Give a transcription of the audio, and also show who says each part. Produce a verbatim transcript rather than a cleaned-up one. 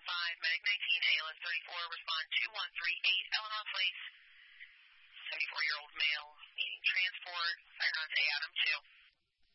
Speaker 1: five, Medic nineteen, A L S thirty-four, respond two one three eight, Eleanor Place, seventy-four-year-old male, needing transport, Firehouse A Adam two.